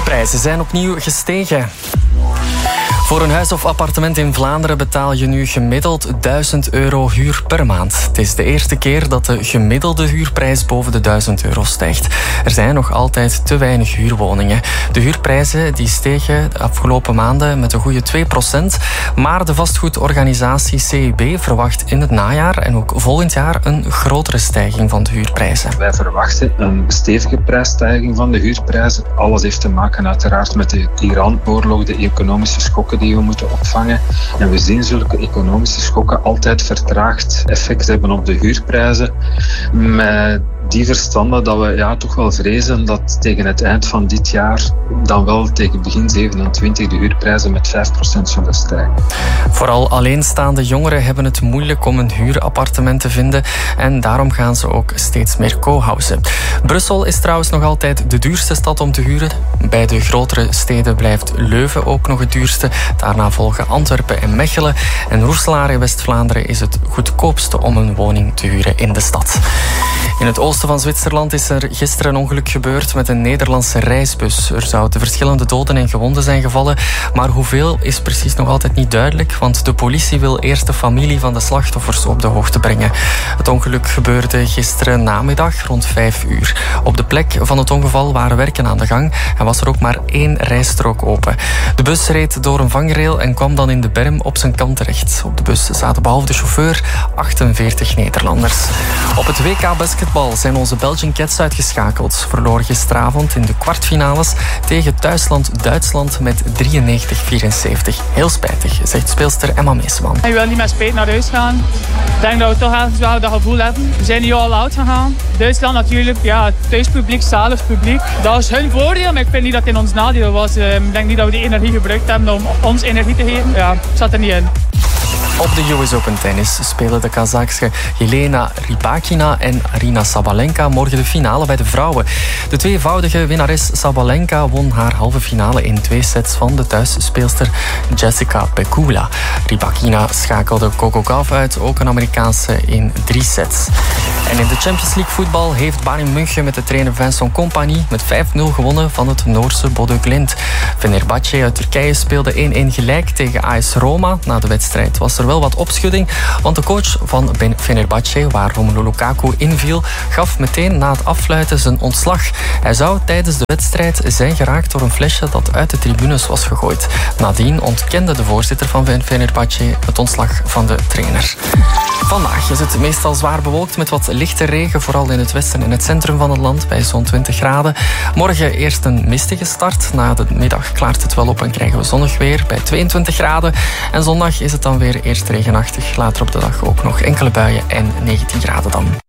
huurprijzen zijn opnieuw gestegen. Voor een huis of appartement in Vlaanderen betaal je nu gemiddeld €1000 huur per maand. Het is de eerste keer dat de gemiddelde huurprijs boven de €1000 stijgt. Er zijn nog altijd te weinig huurwoningen. De huurprijzen die stegen de afgelopen maanden met een goede 2%. Maar de vastgoedorganisatie CIB verwacht in het najaar en ook volgend jaar een grotere stijging van de huurprijzen. Wij verwachten een stevige prijsstijging van de huurprijzen. Alles heeft te maken uiteraard met de Iran-oorlog, de economische schokken die we moeten opvangen. En we zien zulke economische schokken altijd vertraagd effect hebben op de huurprijzen. Met die verstanden dat we toch wel vrezen dat tegen het eind van dit jaar, dan wel tegen begin 27, de huurprijzen met 5% zullen stijgen. Vooral alleenstaande jongeren hebben het moeilijk om een huurappartement te vinden en daarom gaan ze ook steeds meer co-housen. Brussel is trouwens nog altijd de duurste stad om te huren. Bij de grotere steden blijft Leuven ook nog het duurste. Daarna volgen Antwerpen en Mechelen. En Roeselare in West-Vlaanderen is het goedkoopste om een woning te huren in de stad. In het oosten van Zwitserland is er gisteren een ongeluk gebeurd met een Nederlandse reisbus. Er zouden verschillende doden en gewonden zijn gevallen, maar hoeveel is precies nog altijd niet duidelijk, want de politie wil eerst de familie van de slachtoffers op de hoogte brengen. Het ongeluk gebeurde gisteren namiddag rond 5 uur. Op de plek van het ongeval waren werken aan de gang en was er ook maar 1 rijstrook open. De bus reed door een vangrail en kwam dan in de berm op zijn kant terecht. Op de bus zaten behalve de chauffeur 48 Nederlanders. Op het WK basketbal zijn onze Belgian Cats uitgeschakeld. Verloren gisteravond in de kwartfinales tegen thuisland Duitsland met 93-74. Heel spijtig, zegt speelster Emma Meesman. Je wil niet met spijt naar huis gaan. Ik denk dat we toch ergens wel dat gevoel hebben. We zijn nu al oud gegaan. Duitsland natuurlijk, thuispubliek, zelf publiek. Dat is hun voordeel, maar ik vind niet dat het in ons nadeel was. Ik denk niet dat we die energie gebruikt hebben om ons energie te geven. Ja, het zat er niet in. Op de US Open tennis spelen de Kazachse Jelena Rybakina en Aryna Sabalenka morgen de finale bij de vrouwen. De tweevoudige winnares Sabalenka won haar halve finale in 2 sets van de thuisspeelster Jessica Pegula. Rybakina schakelde Coco Gauff uit, ook een Amerikaanse, in 3 sets. En in de Champions League voetbal heeft Bayern München met de trainer Vincent Kompany met 5-0 gewonnen van het Noorse Bodø Glimt. Fenerbahçe uit Turkije speelde 1-1 gelijk tegen AS Roma. Na de wedstrijd was er wel wat opschudding, want de coach van Fenerbahçe, waar Romelu Lukaku inviel, gaf meteen na het affluiten zijn ontslag. Hij zou tijdens de wedstrijd zijn geraakt door een flesje dat uit de tribunes was gegooid. Nadien ontkende de voorzitter van Fenerbahçe het ontslag van de trainer. Vandaag is het meestal zwaar bewolkt met wat lichte regen, vooral in het westen en het centrum van het land bij zo'n 20 graden. Morgen eerst een mistige start. Na de middag klaart het wel op en krijgen we zonnig weer bij 22 graden. En zondag is het dan weer eerst regenachtig. Later op de dag ook nog enkele buien en 19 graden dan.